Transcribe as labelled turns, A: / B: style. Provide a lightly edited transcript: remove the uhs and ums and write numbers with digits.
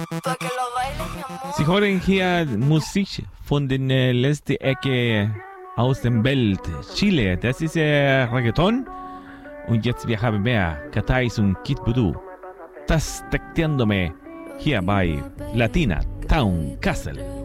A: Sie hören hier Musik von den letzten Ecke aus der Welt. Chile, das ist Reggaeton. Und jetzt wir haben mehr Katais und Kid Voodoo. Das Texteándome hier bei Latina Town Castle.